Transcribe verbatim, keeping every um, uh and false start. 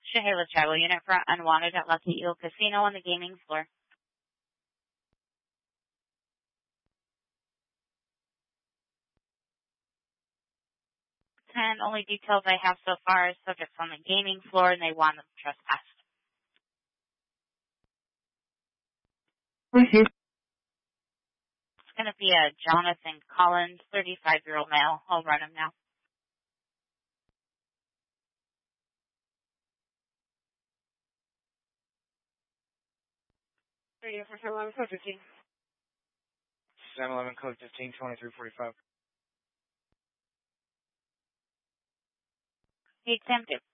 Shahela Travel Unit for Unwanted at Lucky Eel Casino on the gaming floor. ten, only details I have so far is subjects on the gaming floor and they want them trespassed. Mm-hmm. It's going to be a Jonathan Collins, thirty-five-year-old male. I'll run him now. Radio for seven eleven code fifteen. seven eleven code fifteen, twenty-three forty-five. Hey, Sam,